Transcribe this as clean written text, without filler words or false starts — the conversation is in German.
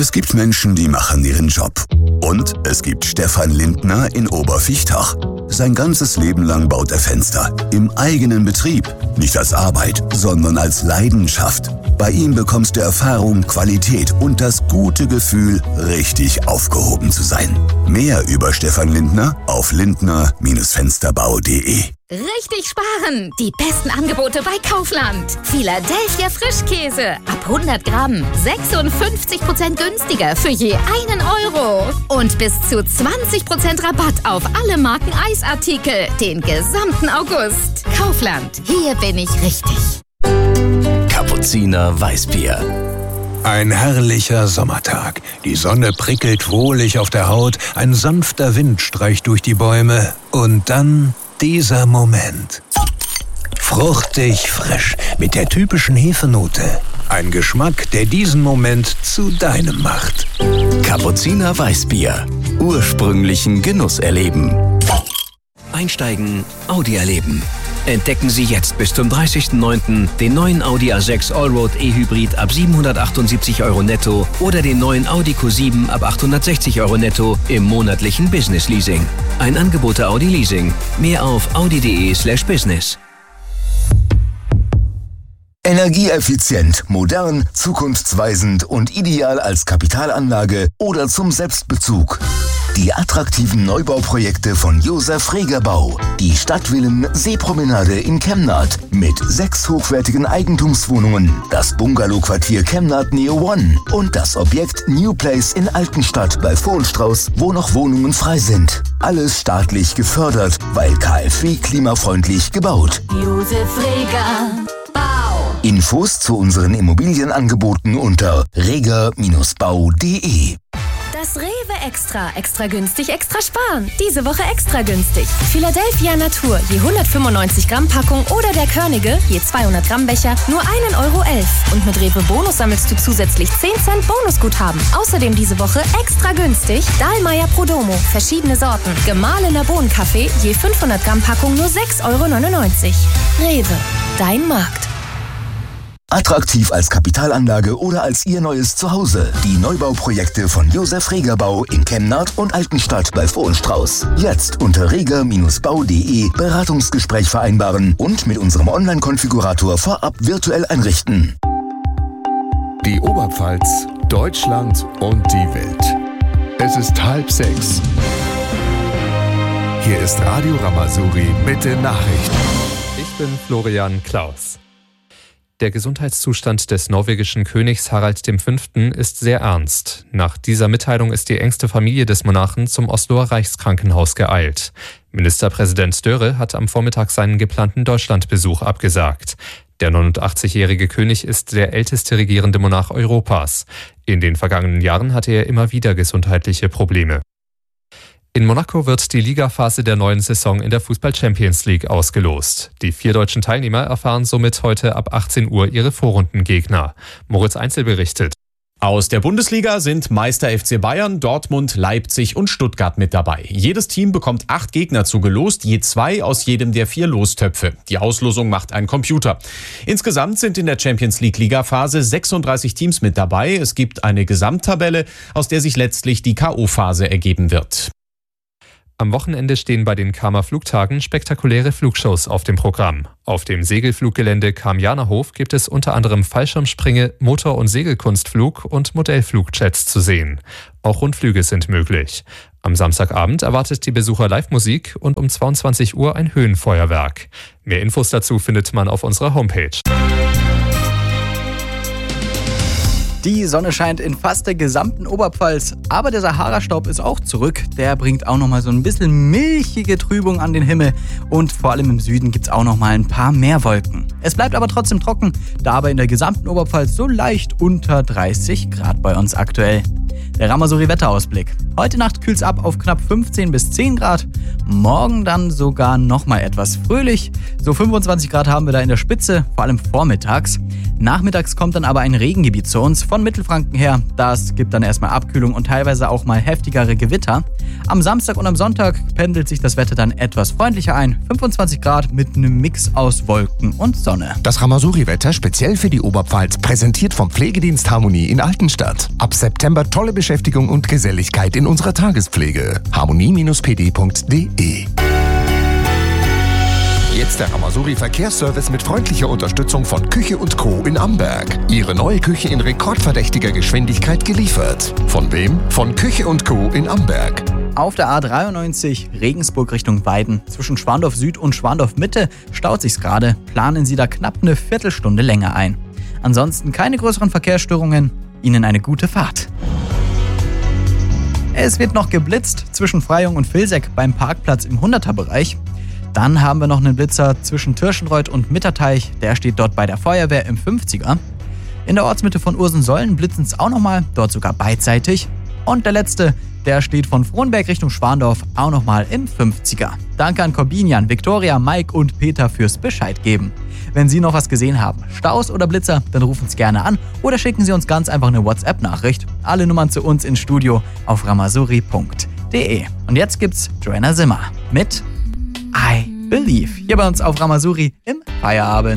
Es gibt Menschen, die machen ihren Job. Und es gibt Stefan Lindner in Oberviechtach. Sein ganzes Leben lang baut er Fenster. Im eigenen Betrieb. Nicht als Arbeit, sondern als Leidenschaft. Bei ihm bekommst du Erfahrung, Qualität und das gute Gefühl, richtig aufgehoben zu sein. Mehr über Stefan Lindner auf lindner-fensterbau.de. Richtig sparen! Die besten Angebote bei Kaufland. Philadelphia Frischkäse. Ab 100 Gramm. 56% günstiger für je 1 Euro. Und bis zu 20% Rabatt auf alle Marken Eisartikel. Den gesamten August. Kaufland. Hier bin ich richtig. Kapuziner Weißbier. Ein herrlicher Sommertag. Die Sonne prickelt wohlig auf der Haut, ein sanfter Wind streicht durch die Bäume und dann dieser Moment. Fruchtig frisch mit der typischen Hefenote. Ein Geschmack, der diesen Moment zu deinem macht. Kapuziner Weißbier. Ursprünglichen Genuss erleben. Einsteigen, Audi erleben. Entdecken Sie jetzt bis zum 30.09. den neuen Audi A6 Allroad E-Hybrid ab 778 € netto oder den neuen Audi Q7 ab 860 € netto im monatlichen Business Leasing. Ein Angebot der Audi Leasing. Mehr auf audi.de/business. Energieeffizient, modern, zukunftsweisend und ideal als Kapitalanlage oder zum Selbstbezug. Die attraktiven Neubauprojekte von Josef Reger Bau. Die Stadtvillen Seepromenade in Kemnath mit 6 hochwertigen Eigentumswohnungen. Das Bungalowquartier Kemnath Neo One und das Objekt New Place in Altenstadt bei Vohlstrauß, wo noch Wohnungen frei sind. Alles staatlich gefördert, weil KfW klimafreundlich gebaut. Josef Reger Bau. Infos zu unseren Immobilienangeboten unter reger-bau.de. Das Rewe Extra. Extra günstig, extra sparen. Diese Woche extra günstig. Philadelphia Natur, je 195 Gramm Packung oder der Körnige, je 200 Gramm Becher, nur 1,11 Euro. Und mit Rewe Bonus sammelst du zusätzlich 10 Cent Bonusguthaben. Außerdem diese Woche extra günstig Dahlmeier Prodomo, verschiedene Sorten. Gemahlener Bohnenkaffee, je 500 Gramm Packung, nur 6,99 Euro. Rewe, dein Markt. Attraktiv als Kapitalanlage oder als Ihr neues Zuhause. Die Neubauprojekte von Josef Reger Bau in Kemnath und Altenstadt bei Vohlstrauß. Jetzt unter reger-bau.de Beratungsgespräch vereinbaren und mit unserem Online-Konfigurator vorab virtuell einrichten. Die Oberpfalz, Deutschland und die Welt. Es ist 5:30. Hier ist Radio Ramazouri mit den Nachrichten. Ich bin Florian Klaus. Der Gesundheitszustand des norwegischen Königs Harald V. ist sehr ernst. Nach dieser Mitteilung ist die engste Familie des Monarchen zum Osloer Reichskrankenhaus geeilt. Ministerpräsident Støre hat am Vormittag seinen geplanten Deutschlandbesuch abgesagt. Der 89-jährige König ist der älteste regierende Monarch Europas. In den vergangenen Jahren hatte er immer wieder gesundheitliche Probleme. In Monaco wird die Ligaphase der neuen Saison in der Fußball-Champions League ausgelost. Die 4 deutschen Teilnehmer erfahren somit heute ab 18 Uhr ihre Vorrundengegner. Moritz Einzel berichtet. Aus der Bundesliga sind Meister FC Bayern, Dortmund, Leipzig und Stuttgart mit dabei. Jedes Team bekommt 8 Gegner zugelost, je 2 aus jedem der 4 Lostöpfe. Die Auslosung macht ein Computer. Insgesamt sind in der Champions League Ligaphase 36 Teams mit dabei. Es gibt eine Gesamttabelle, aus der sich letztlich die K.O.-Phase ergeben wird. Am Wochenende stehen bei den Kama Flugtagen spektakuläre Flugshows auf dem Programm. Auf dem Segelfluggelände Kam-Jana-Hof gibt es unter anderem Fallschirmspringe, Motor- und Segelkunstflug und Modellflugjets zu sehen. Auch Rundflüge sind möglich. Am Samstagabend erwartet die Besucher Live-Musik und um 22 Uhr ein Höhenfeuerwerk. Mehr Infos dazu findet man auf unserer Homepage. Die Sonne scheint in fast der gesamten Oberpfalz, aber der Sahara-Staub ist auch zurück. Der bringt auch nochmal so ein bisschen milchige Trübung an den Himmel und vor allem im Süden gibt es auch nochmal ein paar mehr Wolken. Es bleibt aber trotzdem trocken, dabei in der gesamten Oberpfalz so leicht unter 30 Grad bei uns aktuell. Der Ramazouri-Wetterausblick. Heute Nacht kühlt es ab auf knapp 15 bis 10 Grad. Morgen dann sogar nochmal etwas fröhlich. So 25 Grad haben wir da in der Spitze, vor allem vormittags. Nachmittags kommt dann aber ein Regengebiet zu uns von Mittelfranken her. Das gibt dann erstmal Abkühlung und teilweise auch mal heftigere Gewitter. Am Samstag und am Sonntag pendelt sich das Wetter dann etwas freundlicher ein. 25 Grad mit einem Mix aus Wolken und Sonne. Das Ramasuri-Wetter speziell für die Oberpfalz, präsentiert vom Pflegedienst Harmonie in Altenstadt. Ab September tolle Beschäftigung und Geselligkeit in unserer Tagespflege. harmonie-pd.de. Jetzt der Ramasuri Verkehrsservice mit freundlicher Unterstützung von Küche & Co. in Amberg. Ihre neue Küche in rekordverdächtiger Geschwindigkeit geliefert. Von wem? Von Küche & Co. in Amberg. Auf der A93 Regensburg Richtung Weiden zwischen Schwandorf Süd und Schwandorf Mitte staut sich's gerade. Planen Sie da knapp eine Viertelstunde länger ein. Ansonsten keine größeren Verkehrsstörungen. Ihnen eine gute Fahrt. Es wird noch geblitzt zwischen Freyung und Vilseck beim Parkplatz im 100er-Bereich. Dann haben wir noch einen Blitzer zwischen Tirschenreuth und Mitterteich. Der steht dort bei der Feuerwehr im 50er. In der Ortsmitte von Ursensollen blitzen es auch nochmal, dort sogar beidseitig. Und der letzte, der steht von Frohnberg Richtung Schwandorf auch nochmal im 50er. Danke an Corbinian, Viktoria, Mike und Peter fürs Bescheid geben. Wenn Sie noch was gesehen haben, Staus oder Blitzer, dann rufen Sie gerne an oder schicken Sie uns ganz einfach eine WhatsApp-Nachricht. Alle Nummern zu uns ins Studio auf ramasuri.de. Und jetzt gibt's Joanna Simmer mit I Believe hier bei uns auf Ramasuri im Feierabend.